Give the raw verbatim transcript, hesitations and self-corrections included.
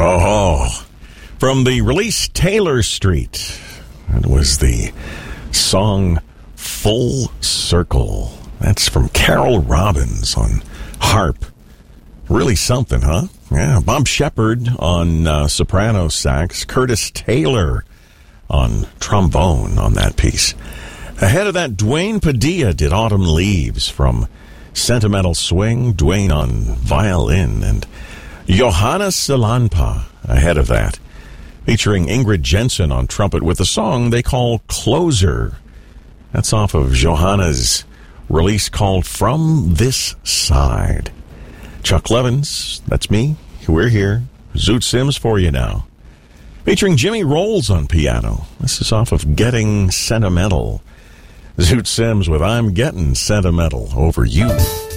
Oh, from the release Taylor Street, it was the song Full Circle. That's from Carol Robbins on harp. Really something, huh? Yeah, Bob Shepard on uh, soprano sax, Curtis Taylor on trombone on that piece. Ahead of that, Dwayne Padilla did Autumn Leaves from Sentimental Swing, Dwayne on violin, and Johanna Salanpa ahead of that, featuring Ingrid Jensen on trumpet with a song they call Closer. That's off of Johanna's release called From This Side. Chuck Levins, that's me, we're here. Zoot Sims for you now. Featuring Jimmy Rolls on piano. This is off of Getting Sentimental. Zoot Sims with I'm Getting Sentimental Over You.